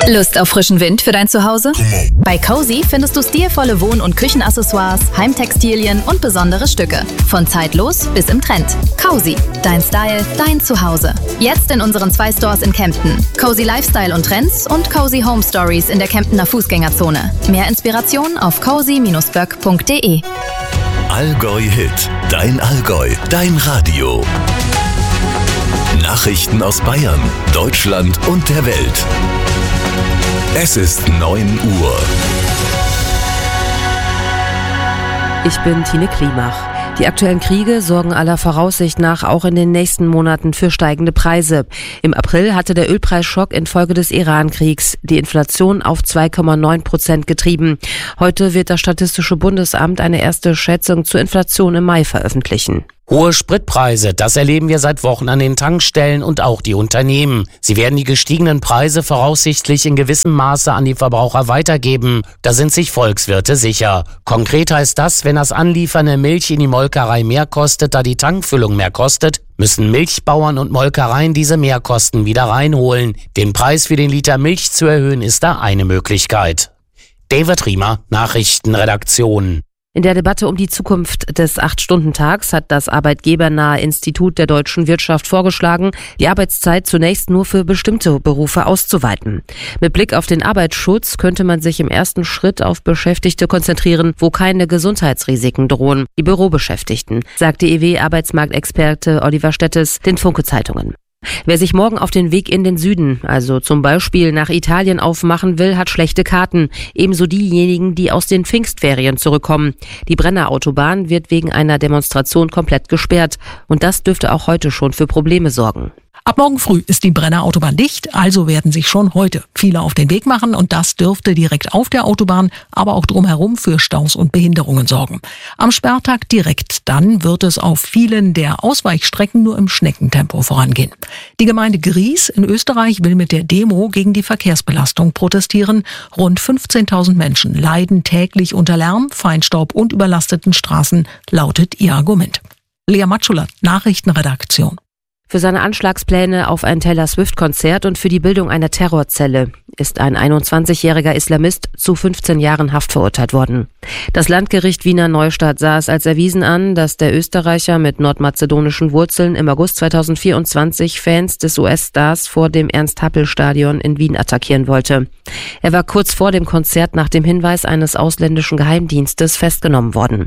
Lust auf frischen Wind für dein Zuhause? Bei Cozy findest du stilvolle Wohn- und Küchenaccessoires, Heimtextilien und besondere Stücke. Von zeitlos bis im Trend. Cozy, dein Style, dein Zuhause. Jetzt in unseren 2 Stores in Kempten. Cozy Lifestyle und Trends und Cozy Home Stories in der Kemptener Fußgängerzone. Mehr Inspiration auf cozy-böck.de. Allgäu Hit, dein Allgäu, dein Radio. Nachrichten aus Bayern, Deutschland und der Welt. Es ist 9 Uhr. Ich bin Tine Klimach. Die aktuellen Kriege sorgen aller Voraussicht nach auch in den nächsten Monaten für steigende Preise. Im April hatte der Ölpreisschock infolge des Iran-Kriegs die Inflation auf 2,9% getrieben. Heute wird das Statistische Bundesamt eine erste Schätzung zur Inflation im Mai veröffentlichen. Hohe Spritpreise, das erleben wir seit Wochen an den Tankstellen und auch die Unternehmen. Sie werden die gestiegenen Preise voraussichtlich in gewissem Maße an die Verbraucher weitergeben. Da sind sich Volkswirte sicher. Konkret heißt das, wenn das Anliefern der Milch in die Molkerei mehr kostet, da die Tankfüllung mehr kostet, müssen Milchbauern und Molkereien diese Mehrkosten wieder reinholen. Den Preis für den Liter Milch zu erhöhen, ist da eine Möglichkeit. David Riemer, Nachrichtenredaktion. In der Debatte um die Zukunft des 8-Stunden-Tags hat das arbeitgebernahe Institut der deutschen Wirtschaft vorgeschlagen, die Arbeitszeit zunächst nur für bestimmte Berufe auszuweiten. Mit Blick auf den Arbeitsschutz könnte man sich im ersten Schritt auf Beschäftigte konzentrieren, wo keine Gesundheitsrisiken drohen, die Bürobeschäftigten, sagte EW-Arbeitsmarktexperte Oliver Stettes den Funke-Zeitungen. Wer sich morgen auf den Weg in den Süden, also zum Beispiel nach Italien aufmachen will, hat schlechte Karten. Ebenso diejenigen, die aus den Pfingstferien zurückkommen. Die Brenner Autobahn wird wegen einer Demonstration komplett gesperrt. Und das dürfte auch heute schon für Probleme sorgen. Ab morgen früh ist die Brenner Autobahn dicht, also werden sich schon heute viele auf den Weg machen und das dürfte direkt auf der Autobahn, aber auch drumherum für Staus und Behinderungen sorgen. Am Sperrtag direkt dann wird es auf vielen der Ausweichstrecken nur im Schneckentempo vorangehen. Die Gemeinde Gries in Österreich will mit der Demo gegen die Verkehrsbelastung protestieren. Rund 15.000 Menschen leiden täglich unter Lärm, Feinstaub und überlasteten Straßen, lautet ihr Argument. Lea Matschula, Nachrichtenredaktion. Für seine Anschlagspläne auf ein Taylor Swift-Konzert und für die Bildung einer Terrorzelle ist ein 21-jähriger Islamist zu 15 Jahren Haft verurteilt worden. Das Landgericht Wiener Neustadt sah es als erwiesen an, dass der Österreicher mit nordmazedonischen Wurzeln im August 2024 Fans des US-Stars vor dem Ernst-Happel-Stadion in Wien attackieren wollte. Er war kurz vor dem Konzert nach dem Hinweis eines ausländischen Geheimdienstes festgenommen worden.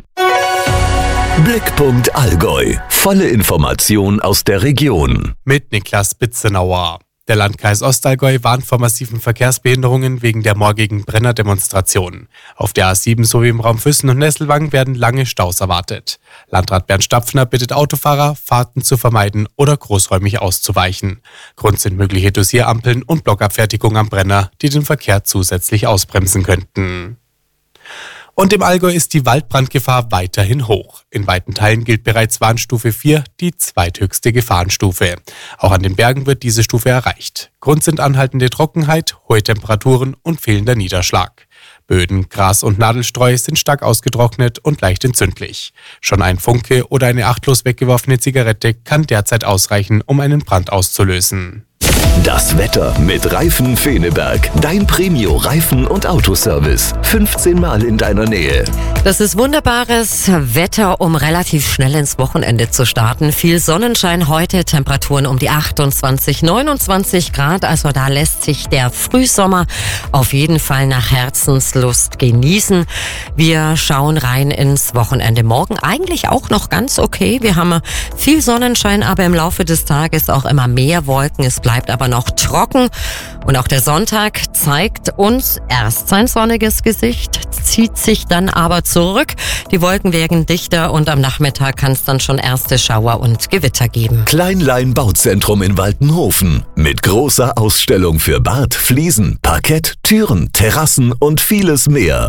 Blickpunkt Allgäu. Volle Information aus der Region. Mit Niklas Bitzenauer. Der Landkreis Ostallgäu warnt vor massiven Verkehrsbehinderungen wegen der morgigen Brenner-Demonstration. Auf der A7 sowie im Raum Füssen und Nesselwang werden lange Staus erwartet. Landrat Bernd Stapfner bittet Autofahrer, Fahrten zu vermeiden oder großräumig auszuweichen. Grund sind mögliche Dosirampeln und Blockabfertigung am Brenner, die den Verkehr zusätzlich ausbremsen könnten. Und im Allgäu ist die Waldbrandgefahr weiterhin hoch. In weiten Teilen gilt bereits Warnstufe 4, die zweithöchste Gefahrenstufe. Auch an den Bergen wird diese Stufe erreicht. Grund sind anhaltende Trockenheit, hohe Temperaturen und fehlender Niederschlag. Böden, Gras und Nadelstreu sind stark ausgetrocknet und leicht entzündlich. Schon ein Funke oder eine achtlos weggeworfene Zigarette kann derzeit ausreichen, um einen Brand auszulösen. Das Wetter mit Reifen Feneberg. Dein Premio-Reifen- und Autoservice. 15 Mal in deiner Nähe. Das ist wunderbares Wetter, um relativ schnell ins Wochenende zu starten. Viel Sonnenschein heute, Temperaturen um die 28, 29 Grad. Also da lässt sich der Frühsommer auf jeden Fall nach Herzenslust genießen. Wir schauen rein ins Wochenende. Morgen eigentlich auch noch ganz okay. Wir haben viel Sonnenschein, aber im Laufe des Tages auch immer mehr Wolken. Es bleibt aber noch trocken. Und auch der Sonntag zeigt uns erst sein sonniges Gesicht, zieht sich dann aber zurück. Die Wolken werden dichter und am Nachmittag kann es dann schon erste Schauer und Gewitter geben. Kleinlein Bauzentrum in Waltenhofen. Mit großer Ausstellung für Bad, Fliesen, Parkett, Türen, Terrassen und vieles mehr.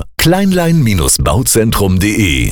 Kleinlein-bauzentrum.de.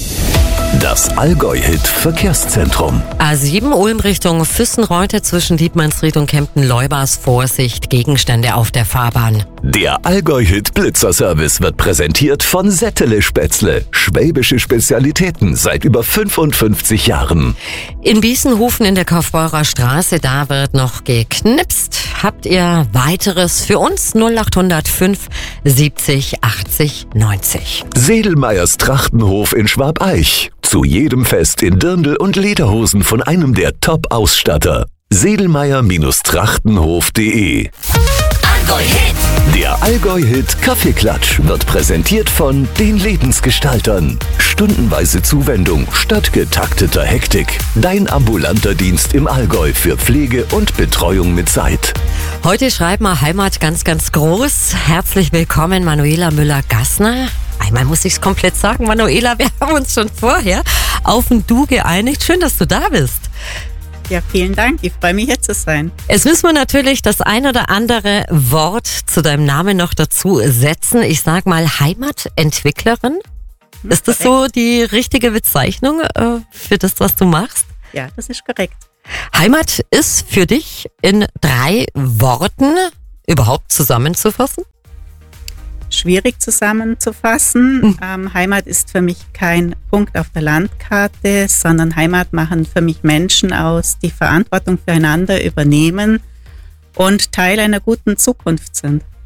Das Allgäu-Hit Verkehrszentrum. A7 Ulm Richtung Füssen-Reute zwischen Dietmannsried und Kempten-Leubers. Vorsicht, Gegenstände auf der Fahrbahn. Der Allgäu-Hit Blitzerservice wird präsentiert von Settele Spätzle. Schwäbische Spezialitäten seit über 55 Jahren. In Biesenhofen in der Kaufbeurer Straße, da wird noch geknipst. Habt ihr weiteres für uns? 0805 70 80 90. Sedelmeyers Trachtenhof in Schwabeich. Zu jedem Fest in Dirndl und Lederhosen von einem der Top-Ausstatter. Sedelmeyer-trachtenhof.de. Allgäu-Hit. Der Allgäu-Hit Kaffeeklatsch wird präsentiert von den Lebensgestaltern. Stundenweise Zuwendung statt getakteter Hektik. Dein ambulanter Dienst im Allgäu für Pflege und Betreuung mit Zeit. Heute schreibt mal Heimat ganz, ganz groß. Herzlich willkommen, Manuela Müller-Gassner. Einmal muss ich es komplett sagen, Manuela, wir haben uns schon vorher auf ein Du geeinigt. Schön, dass du da bist. Ja, vielen Dank. Ich freue mich, hier zu sein. Jetzt müssen wir natürlich das ein oder andere Wort zu deinem Namen noch dazu setzen. Ich sag mal Heimatentwicklerin. Ist das so die richtige Bezeichnung für das, was du machst? Ja, das ist korrekt. Heimat ist für dich in 3 Worten überhaupt zusammenzufassen? Schwierig zusammenzufassen. Heimat ist für mich kein Punkt auf der Landkarte, sondern Heimat machen für mich Menschen aus, die Verantwortung füreinander übernehmen und Teil einer guten Zukunft sind.